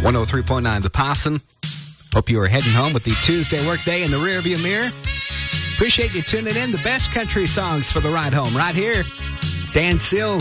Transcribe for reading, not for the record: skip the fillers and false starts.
103.9 The Possum. Hope you are heading home with the Tuesday workday in the rearview mirror. Appreciate you tuning in. The best country songs for the ride home right here. Dan Seals.